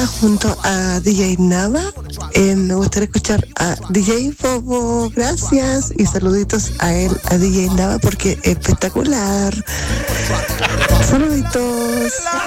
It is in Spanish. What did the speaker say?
Está junto a DJ Nava. Me gustaría escuchar a DJ Bobo, gracias, y saluditos a él, a DJ Nava, porque espectacular. Saluditos.